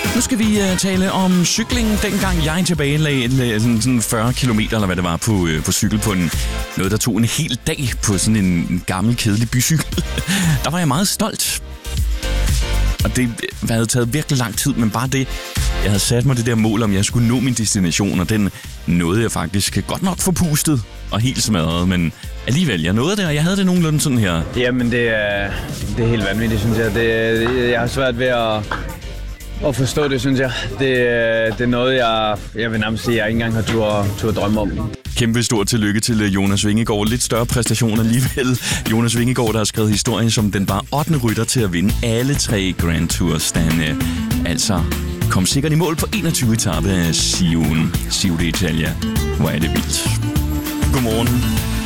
Nu skal vi tale om cykling. Dengang jeg tilbagelagde sådan 40 kilometer, eller hvad det var, på cykel på noget, der tog en hel dag på sådan en gammel, kedelig bycykel. Der var jeg meget stolt. Og det havde taget virkelig lang tid, men bare det, jeg havde sat mig det der mål, om jeg skulle nå min destination, og den nåede jeg faktisk godt nok forpustet og helt smadret, men alligevel, jeg nåede det, og jeg havde det nogenlunde sådan her. Jamen, det er helt vanvittigt, synes jeg. Jeg har svært ved at forstå det, synes jeg. Det er noget, jeg vil nærmest sige, jeg ikke engang har tur drømme om. Kæmpe stort tillykke til Jonas Vingegaard. Lidt større præstation alligevel. Jonas Vingegaard, der har skrevet historien som den bare 8. rytter til at vinde alle 3 Grand Tours. Dan altså kom sikkert i mål på 21 etape af Giro d'Italia. Hvor er det vildt. Godmorgen.